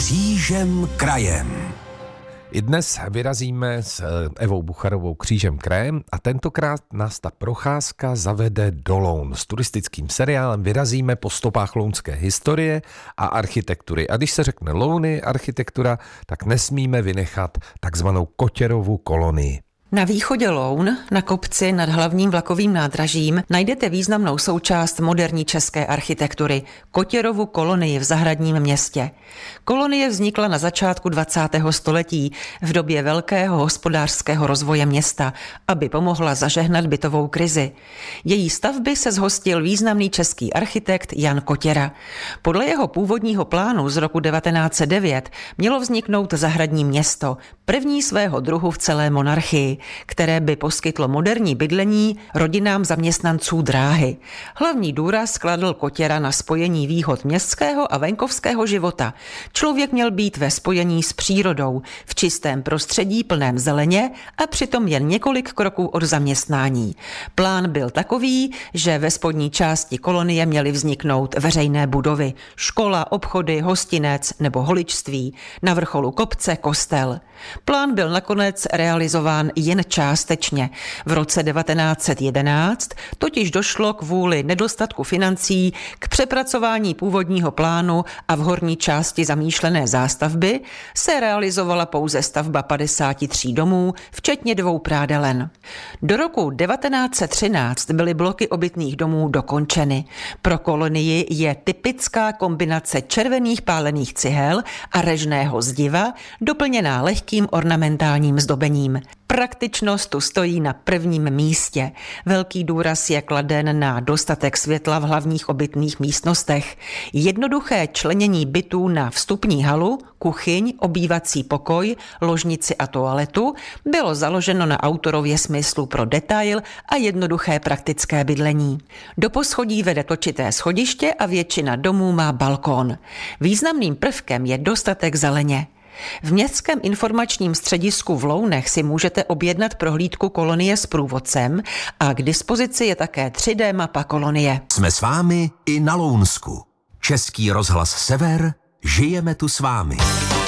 Křížem krajem. I dnes vyrazíme s Evou Bucharovou křížem krajem a tentokrát nás ta procházka zavede do Loun. S turistickým seriálem vyrazíme po stopách lounské historie a architektury. A když se řekne Louny, architektura, tak nesmíme vynechat takzvanou Kotěrovu kolonii. Na východě Loun, na kopci nad hlavním vlakovým nádražím, najdete významnou součást moderní české architektury – Kotěrovu kolonii v zahradním městě. Kolonie vznikla na začátku 20. století v době velkého hospodářského rozvoje města, aby pomohla zažehnat bytovou krizi. Její stavby se zhostil významný český architekt Jan Kotěra. Podle jeho původního plánu z roku 1909 mělo vzniknout zahradní město, první svého druhu v celé monarchii, které by poskytlo moderní bydlení rodinám zaměstnanců dráhy. Hlavní důraz kladl Kotěra na spojení výhod městského a venkovského života. Člověk měl být ve spojení s přírodou, v čistém prostředí plném zeleně a přitom jen několik kroků od zaměstnání. Plán byl takový, že ve spodní části kolonie měly vzniknout veřejné budovy, škola, obchody, hostinec nebo holičství, na vrcholu kopce kostel. Plán byl nakonec realizován jen částečně. V roce 1911 totiž došlo kvůli nedostatku financí k přepracování původního plánu a v horní části zamýšlené zástavby se realizovala pouze stavba 53 domů, včetně 2 prádelen. Do roku 1913 byly bloky obytných domů dokončeny. Pro kolonii je typická kombinace červených pálených cihel a režného zdiva, doplněná lehkým ornamentálním zdobením. Praktičnost tu stojí na prvním místě. Velký důraz je kladen na dostatek světla v hlavních obytných místnostech. Jednoduché členění bytů na vstupní halu, kuchyň, obývací pokoj, ložnici a toaletu bylo založeno na autorově smyslu pro detail a jednoduché praktické bydlení. Do poschodí vede točité schodiště a většina domů má balkón. Významným prvkem je dostatek zeleně. V městském informačním středisku v Lounech si můžete objednat prohlídku kolonie s průvodcem a k dispozici je také 3D mapa kolonie. Jsme s vámi i na Lounsku. Český rozhlas Sever, žijeme tu s vámi.